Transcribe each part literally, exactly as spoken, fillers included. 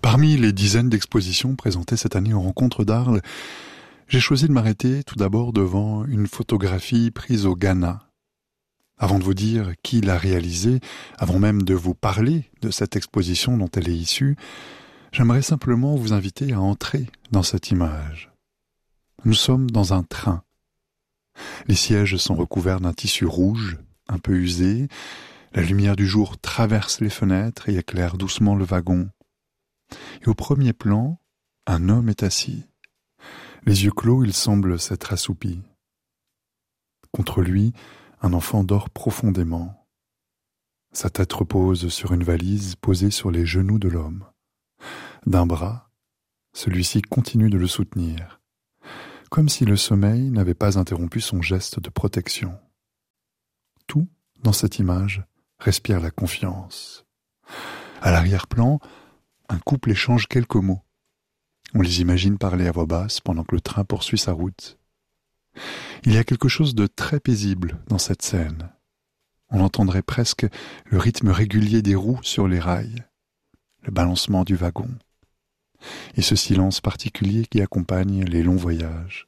Parmi les dizaines d'expositions présentées cette année aux Rencontres d'Arles, j'ai choisi de m'arrêter tout d'abord devant une photographie prise au Ghana. Avant de vous dire qui l'a réalisée, avant même de vous parler de cette exposition dont elle est issue, j'aimerais simplement vous inviter à entrer dans cette image. Nous sommes dans un train. Les sièges sont recouverts d'un tissu rouge, un peu usé. La lumière du jour traverse les fenêtres et éclaire doucement le wagon. Et au premier plan, un homme est assis. Les yeux clos, il semble s'être assoupi. Contre lui, un enfant dort profondément. Sa tête repose sur une valise posée sur les genoux de l'homme. D'un bras, celui-ci continue de le soutenir, comme si le sommeil n'avait pas interrompu son geste de protection. Tout, dans cette image, respire la confiance. À l'arrière-plan, un couple échange quelques mots. On les imagine parler à voix basse pendant que le train poursuit sa route. Il y a quelque chose de très paisible dans cette scène. On entendrait presque le rythme régulier des roues sur les rails, le balancement du wagon, et ce silence particulier qui accompagne les longs voyages.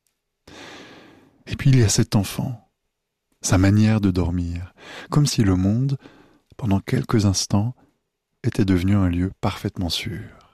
Et puis il y a cet enfant, sa manière de dormir, comme si le monde, pendant quelques instants, était devenu un lieu parfaitement sûr.